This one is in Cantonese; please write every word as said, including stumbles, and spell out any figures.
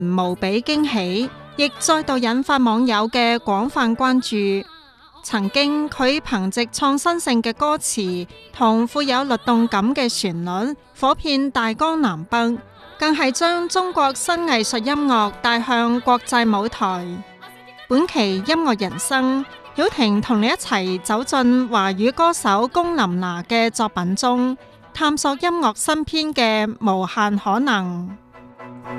無比驚喜，亦再度引發網友嘅廣泛關注。曾經佢憑藉創新性嘅歌詞同富有律動感嘅旋律，火遍大江南北，更係將中國新藝術音樂帶向國際舞台。本期音樂人生，曉婷同你一齊走進華語歌手龔琳娜嘅作品中，探索音樂新篇嘅無限可能。